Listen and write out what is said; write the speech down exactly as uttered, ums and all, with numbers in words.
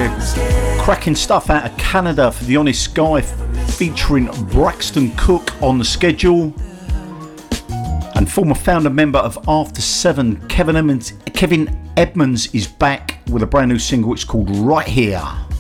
Yeah, cracking stuff out of Canada for The Honest Guy featuring Braxton Cook on the schedule. And former founder member of After Seven, Kevin Edmonds, Kevin Edmonds is back with a brand new single. It's called Right Here.